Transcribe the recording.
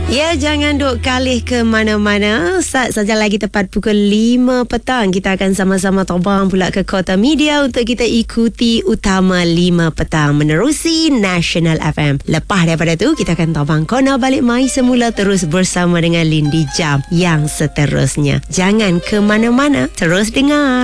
Ya, jangan duk kalih ke mana-mana. Saja lagi tepat pukul 5 petang. Kita akan sama-sama terbang pula ke Kota Media untuk kita ikuti Utama 5 petang menerusi National FM. Lepas daripada tu, kita akan terbang Kona balik mai semula terus bersama dengan Lindi Jam yang seterusnya. Jangan ke mana-mana, terus dengar.